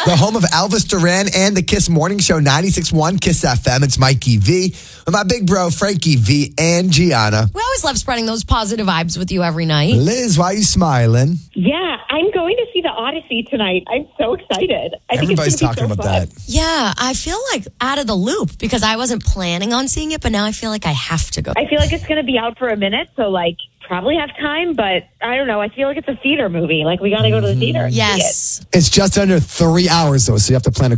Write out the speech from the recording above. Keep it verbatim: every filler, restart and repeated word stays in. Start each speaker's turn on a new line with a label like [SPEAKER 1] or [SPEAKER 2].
[SPEAKER 1] The home of Elvis Duran and the Kiss Morning Show, ninety-six point one Kiss F M. It's Mikey V with my big bro, Frankie V and Gianna.
[SPEAKER 2] We always love spreading those positive vibes with you every night.
[SPEAKER 1] Liz, why are you smiling?
[SPEAKER 3] Yeah, I'm going to see the Odyssey tonight. I'm so excited. I
[SPEAKER 1] Everybody's
[SPEAKER 3] think it's
[SPEAKER 1] talking
[SPEAKER 3] so
[SPEAKER 1] about
[SPEAKER 3] fun.
[SPEAKER 1] that.
[SPEAKER 2] Yeah, I feel like out of the loop because I wasn't planning on seeing it, but now I feel like I have to go.
[SPEAKER 3] I feel like it's going to be out for a minute, so like probably have time, but I don't know. I feel like it's a theater movie. Like we got to go to the theater. and see it.
[SPEAKER 2] Yes.
[SPEAKER 1] It's just under three hours, though, so you have to plan accordingly.